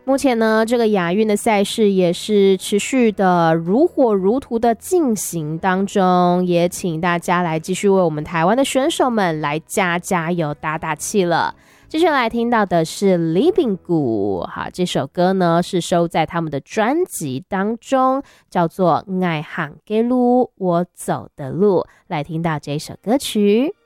目前呢，这个亚运的赛事也是持续的如火如荼的进行当中，也请大家来继续为我们台湾的选手们来加油打打气了。接下来听到的是 Living 谷，好，这首歌呢是收在他们的专辑当中，叫做《爱行的路，我走的路》，来听到这首歌曲。